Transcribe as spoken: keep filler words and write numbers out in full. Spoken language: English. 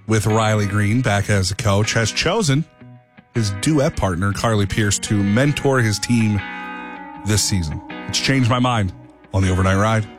with Riley Green back as a coach, has chosen his duet partner, Carly Pierce, to mentor his team this season. It's changed my mind on the Overnight Ride.